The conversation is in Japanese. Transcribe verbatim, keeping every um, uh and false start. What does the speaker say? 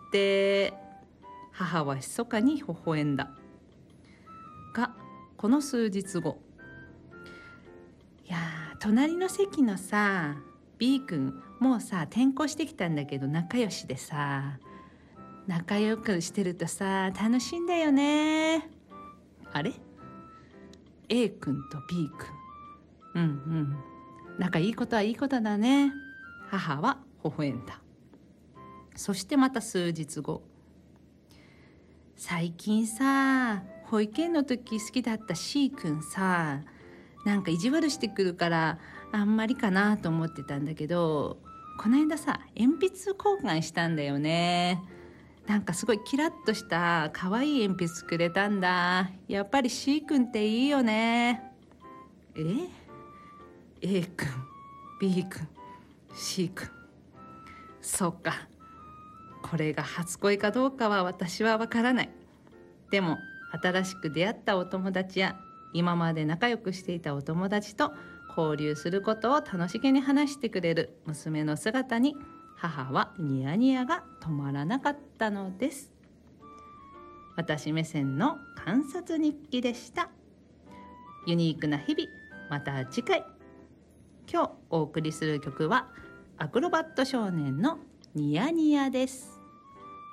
て。母は密かに微笑んだ。が、この数日後、いやー、隣の席のさ、B 君、もうさ、転校してきたんだけど仲良しでさ、仲良くしてるとさ、楽しいんだよね。あれ ?A 君と B 君。うんうん。仲いいことはいいことだね。母は微笑んだ。そしてまた数日後。最近さ、保育園の時好きだった C 君さ、なんか意地悪してくるからあんまりかなと思ってたんだけど、この間さ、鉛筆交換したんだよね。なんかすごいキラッとした可愛い鉛筆くれたんだ。やっぱり C 君っていいよね。え ?A 君、B 君、C 君。そっか。これが初恋かどうかは私はわからない。でも新しく出会ったお友達や今まで仲良くしていたお友達と交流することを楽しげに話してくれる娘の姿に、母はニヤニヤが止まらなかったのです。私目線の観察日記でした。ユニークな日々、また次回。今日お送りする曲はアクロバット少年のニヤニヤです。